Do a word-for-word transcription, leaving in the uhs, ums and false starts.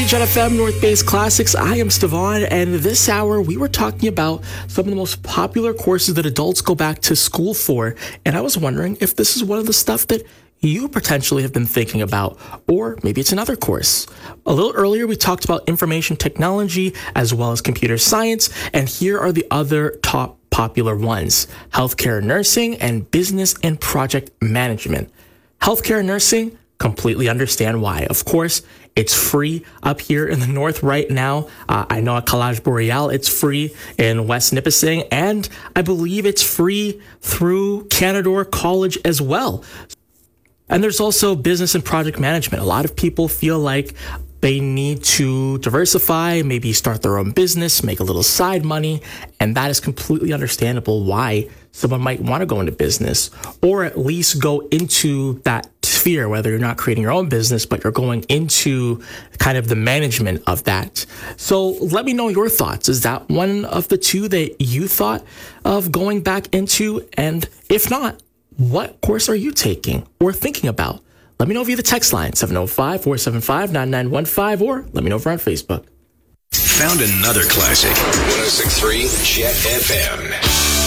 C J F M North Base Classics. I am Stevon, and this hour we were talking about some of the most popular courses that adults go back to school for, and I was wondering if this is one of the stuff that you potentially have been thinking about, or maybe it's another course. A little earlier, we talked about information technology as well as computer science, and here are the other top popular ones: healthcare nursing and business and project management. Healthcare nursing, completely understand why. Of course, it's free up here in the north right now. Uh, I know at College Boreal, it's free in West Nipissing, and I believe it's free through Canadore College as well. And there's also business and project management. A lot of people feel like they need to diversify, maybe start their own business, make a little side money, and that is completely understandable why someone might want to go into business, or at least go into that sphere, whether you're not creating your own business, but you're going into kind of the management of that. So let me know your thoughts. Is that one of the two that you thought of going back into? And if not, what course are you taking or thinking about? Let me know via the text line, seven oh five, four seven five, nine nine one five, or let me know over on Facebook. Found another classic. one oh six point three Jet F M.